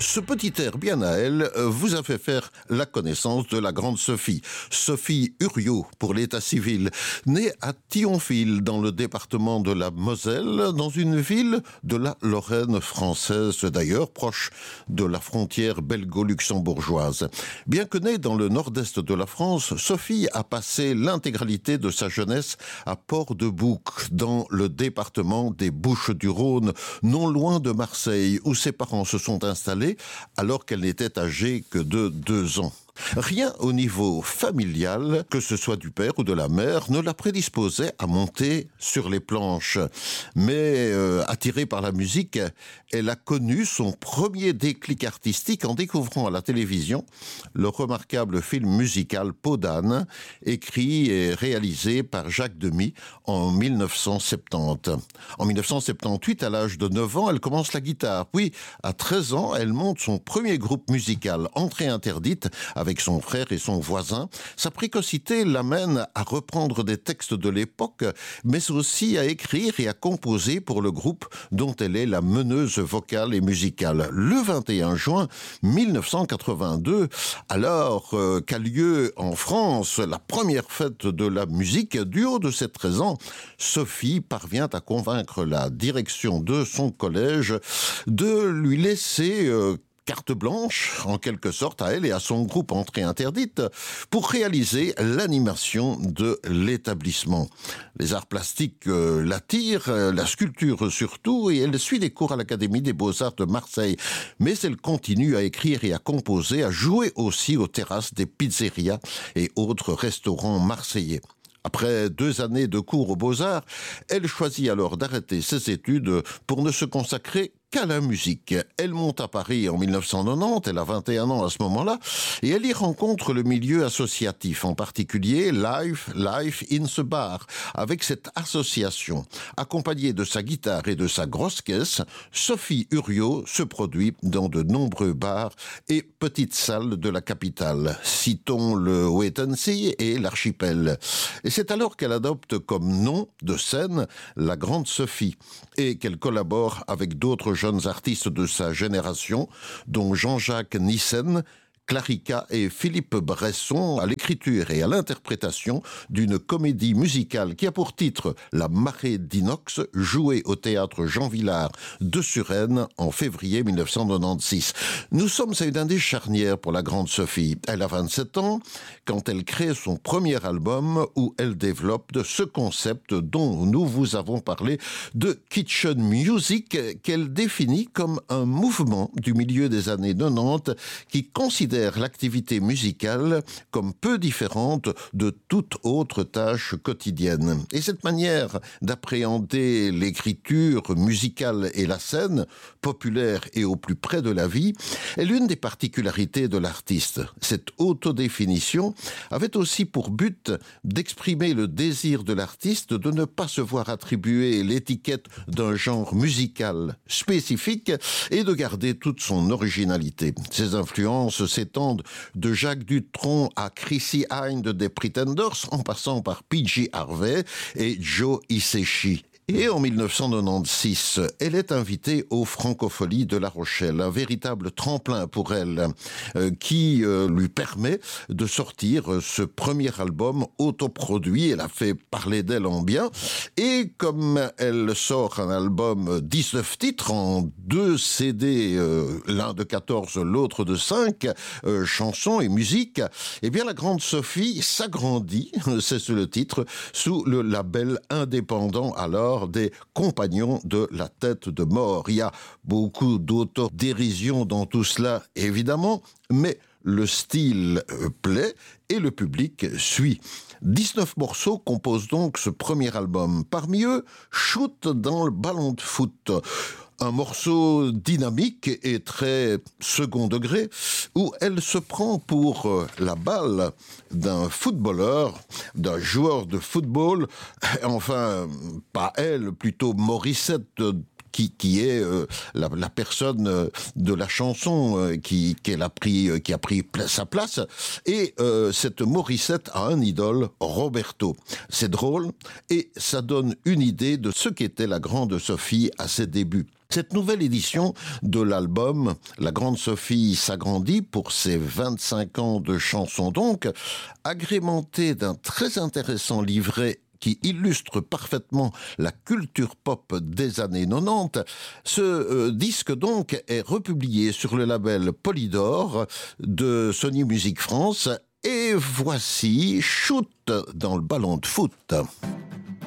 Ce petit air bien à elle vous a fait faire la connaissance de la grande Sophie. Sophie Uriot pour l'état civil, née à Thionville dans le département de la Moselle, dans une ville de la Lorraine française, d'ailleurs proche de la frontière belgo-luxembourgeoise. Bien que née dans le nord-est de la France, Sophie a passé l'intégralité de sa jeunesse à Port-de-Bouc, dans le département des Bouches-du-Rhône, non loin de Marseille, où ses parents se sont installés alors qu'elle n'était âgée que de 2 ans. Rien au niveau familial, que ce soit du père ou de la mère, ne la prédisposait à monter sur les planches. Mais attirée par la musique, elle a connu son premier déclic artistique en découvrant à la télévision le remarquable film musical Peau d'âne, écrit et réalisé par Jacques Demy en 1970. En 1978, à l'âge de 9 ans, elle commence la guitare. Puis, à 13 ans, elle monte son premier groupe musical, Entrée interdite, avec son frère et son voisin. Sa précocité l'amène à reprendre des textes de l'époque, mais aussi à écrire et à composer pour le groupe dont elle est la meneuse vocale et musicale. Le 21 juin 1982, alors qu'a lieu en France la première fête de la musique, du haut de ses 13 ans, Sophie parvient à convaincre la direction de son collège de lui laisser carte blanche, en quelque sorte, à elle et à son groupe Entrée interdite, pour réaliser l'animation de l'établissement. Les arts plastiques l'attirent, la sculpture surtout, et elle suit des cours à l'Académie des Beaux-Arts de Marseille. Mais elle continue à écrire et à composer, à jouer aussi aux terrasses des pizzerias et autres restaurants marseillais. Après 2 années de cours aux Beaux-Arts, elle choisit alors d'arrêter ses études pour ne se consacrer qu'à la musique. Elle monte à Paris en 1990, elle a 21 ans à ce moment-là, et elle y rencontre le milieu associatif, en particulier Life in the Bar. Avec cette association, accompagnée de sa guitare et de sa grosse caisse, Sophie Uriot se produit dans de nombreux bars et petites salles de la capitale. Citons le Wait and See et l'Archipel. Et c'est alors qu'elle adopte comme nom de scène la Grande Sophie, et qu'elle collabore avec d'autres jeunes artistes de sa génération, dont Jean-Jacques Nissen, Clarica et Philippe Bresson, à l'écriture et à l'interprétation d'une comédie musicale qui a pour titre La Marée d'Inox, jouée au théâtre Jean Vilar de Suresnes en février 1996. Nous sommes à une année charnière pour la grande Sophie. Elle a 27 ans quand elle crée son premier album où elle développe de ce concept dont nous vous avons parlé de kitchen music, qu'elle définit comme un mouvement du milieu des années 90 qui considère l'activité musicale comme peu différente de toute autre tâche quotidienne. Et cette manière d'appréhender l'écriture musicale et la scène, populaire et au plus près de la vie, est l'une des particularités de l'artiste. Cette autodéfinition avait aussi pour but d'exprimer le désir de l'artiste de ne pas se voir attribuer l'étiquette d'un genre musical spécifique et de garder toute son originalité. Ses influences s'étendent de Jacques Dutronc à Chrissy Hynde des Pretenders, en passant par PG Harvey et Joe Hisaishi. Et en 1996, elle est invitée aux Francopholies de La Rochelle, un véritable tremplin pour elle, qui lui permet de sortir ce premier album autoproduit. Elle a fait parler d'elle en bien. Et comme elle sort un album 19 titres en 2 CD, l'un de 14, l'autre de 5 chansons et musiques, eh bien la grande Sophie s'agrandit, c'est le titre, sous le label indépendant alors des Compagnons de la Tête de Mort. Il y a beaucoup d'autodérision dans tout cela, évidemment, mais le style plaît et le public suit. 19 morceaux composent donc ce premier album. Parmi eux, Shoot dans le ballon de foot. Un morceau dynamique et très second degré où elle se prend pour la balle d'un footballeur, d'un joueur de football, enfin, pas elle, plutôt Morissette, qui est la personne de la chanson qui a pris sa place. Et cette Morissette a un idole, Roberto. C'est drôle et ça donne une idée de ce qu'était la grande Sophie à ses débuts. Cette nouvelle édition de l'album La Grande Sophie s'agrandit pour ses 25 ans de chansons donc, agrémentée d'un très intéressant livret qui illustre parfaitement la culture pop des années 90. Ce disque donc est republié sur le label Polydor de Sony Music France et voici Shoot dans le ballon de foot.